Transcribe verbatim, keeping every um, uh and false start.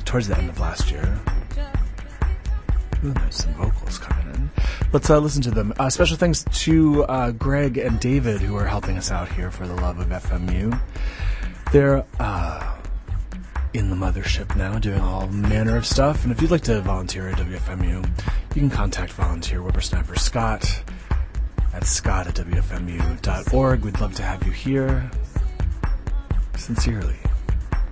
towards the end of last year. Ooh, there's some vocals coming in. Let's uh, listen to them. Uh, special thanks to uh, Greg and David, who are helping us out here for the love of F M U. They're uh, in the mothership now, doing all manner of stuff. And if you'd like to volunteer at W F M U, you can contact volunteer whippersnapper Scott at scott at w f m u dot org. We'd love to have you here. Sincerely.